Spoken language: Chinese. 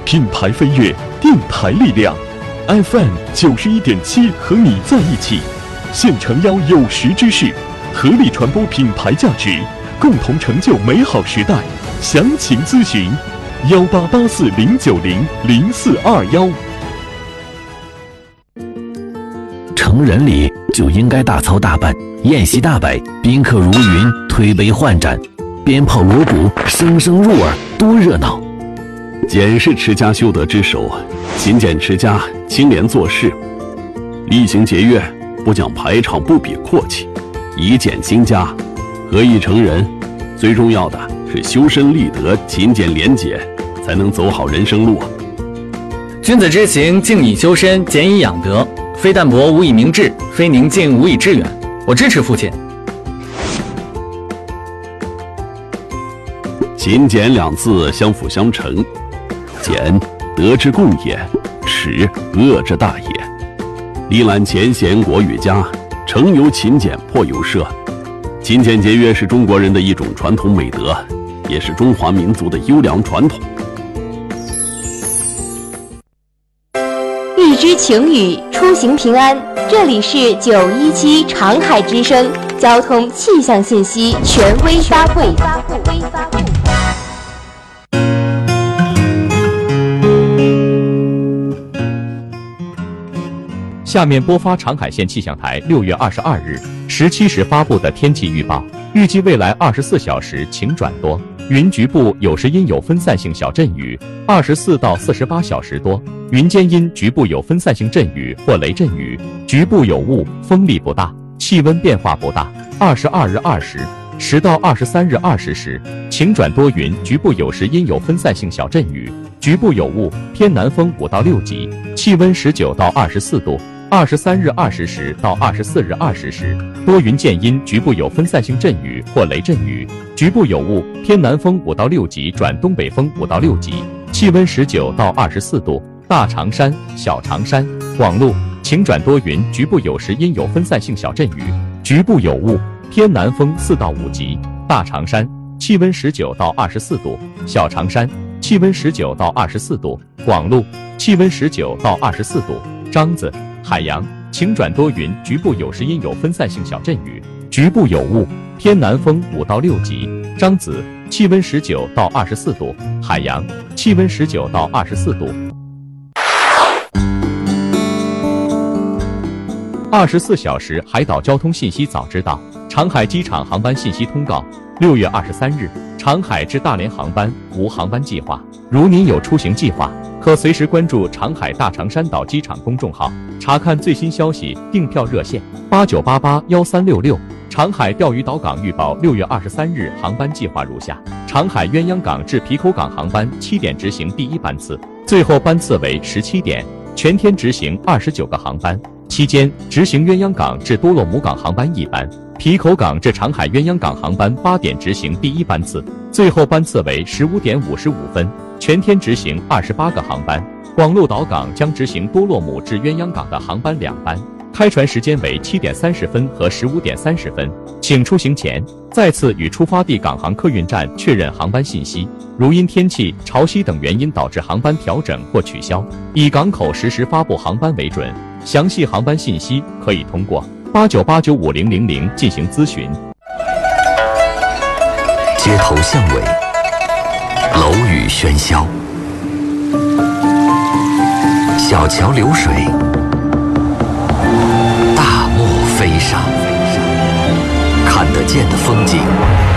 品牌飞跃，电台力量 ，FM 91.7和你在一起，现诚邀有识之士，合力传播品牌价值，共同成就美好时代。详情咨询188409000421。 成人礼就应该大操大办，宴席大摆，宾客如云，推杯换盏，鞭炮锣鼓声声入耳，多热闹！ 俭是持家修德之首，勤俭持家，清廉做事，厉行节约，不讲排场，不比阔气，以俭兴家，合意成人。最重要的是修身立德，勤俭廉洁，才能走好人生路。 君子之行，静以修身，俭以养德。非淡泊无以明志，非宁静无以致远。我支持父亲。 勤俭两字相辅相成，俭德之共也，耻恶之大也。历览前贤国与家，成由勤俭，破由奢。勤俭节约是中国人的一种传统美德，也是中华民族的优良传统。 预知晴雨，出行平安。这里是917长海之声交通气象信息权威发布。 下面播发长海县气象台6月22日17时发布的天气预报，预计未来24小时晴转多，云局部有时阴有分散性小阵雨；24到48小时多，云间阴局部有分散性阵雨或雷阵雨，局部有雾，风力不大，气温变化不大。22日20时10到23日20时，晴转多云，局部有时阴有分散性小阵雨，局部有雾，偏南风5到6级，气温19到24度。23日20时到24日20时，多云见阴，局部有分散性阵雨或雷阵雨，局部有雾，偏南风5到6级转东北风5到6级，气温19到24度。大长山、小长山、广路晴转多云，局部有时阴有分散性小阵雨，局部有雾，偏南风4到5级。大长山气温19到24度，小长山气温19到24度，广路气温19到24度。张子海洋晴转多云，局部有时阴有分散性小阵雨，局部有雾，偏南风5到6级。张子气温19到24度，海洋气温19到24度。24小时海岛交通信息早知道，长海机场航班信息通告：6月23日，长海至大连航班无航班计划。如您有出行计划，可随时关注长海大长山岛机场公众号，查看最新消息。订票热线：89881366。长海钓鱼岛港预报6月23日航班计划如下：长海鸳鸯港至皮口港航班7点执行第1班次，最后班次为17点，全天执行29个航班。期间执行鸳鸯港至多洛姆港航班1班，皮口港至长海鸳鸯港航班8点执行第1班次，最后班次为15点55分，全天执行28个航班。广鹿岛港将执行多洛姆至鸳鸯港的航班2班，开船时间为7点30分和15点30分。请出行前再次与出发地港航客运站确认航班信息，如因天气、潮汐等原因导致航班调整或取消，以港口实时发布航班为准。详细航班信息可以通过89895000进行咨询。 街头巷尾，楼宇喧嚣，小桥流水，大漠飞沙，看得见的风景